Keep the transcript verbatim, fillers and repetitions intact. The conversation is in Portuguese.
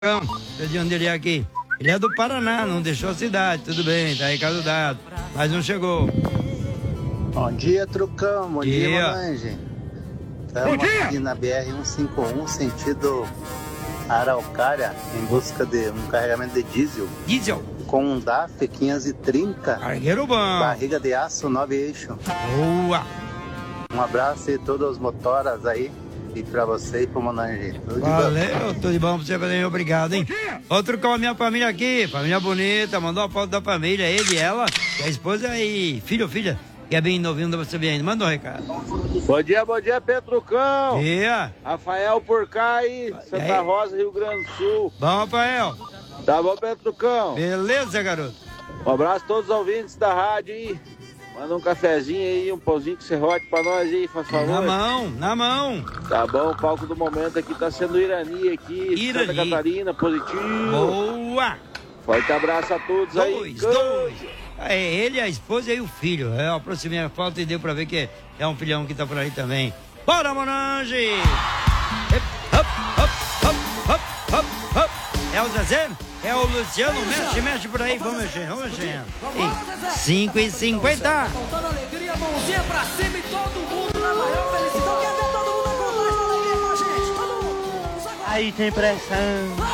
Eu de onde ele é aqui. Ele é do Paraná, não deixou a cidade, tudo bem, tá aí caso dado, mas não chegou. Bom dia, Trucão, bom dia, dia Monange. Estamos aqui na B R cento e cinquenta e um, sentido Araucária, em busca de um carregamento de diesel. Diesel? Com um D A F quinhentos e trinta. Cargueiro bom. Barriga de aço, nove eixos. Boa! Um abraço e todos os motoras aí. E pra você e pro Monange. Valeu, tudo de bom pra você, valeu, obrigado, hein? Outro com a minha família aqui, família bonita, mandou uma foto da família, ele e ela, e a esposa e filho ou filha, que é bem novinho, não dá pra saber ainda, manda um recado. Bom dia, bom dia, Petrucão. Dia. Rafael por cá aí, Santa Rosa, Rio Grande do Sul. Bom, Rafael. Tá bom, Petrucão? Beleza, garoto. Um abraço a todos os ouvintes da rádio aí. Manda um cafezinho aí, um pãozinho com serrote pra nós aí, faz favor. Na mão, na mão. Tá bom, o palco do momento aqui tá sendo Irani aqui, Irani. Santa Catarina, positivo. Boa. Forte abraço a todos dois, aí. Dois, dois. É ele, a esposa e o filho. Eu aproximei a foto e deu pra ver que é um filhão que tá por aí também. Bora, Monange! Hop, hop, hop, hop, hop, hop. É o Zezé? É o Luciano? Mexe, mexe por aí. Vamos mexer, vamos mexer. cinco e cinquenta. Faltando alegria, mãozinha pra cima e todo mundo na maior felicidade. Quer ver todo mundo acordar essa alegria com a gente? Todo mundo. Aí tem pressão.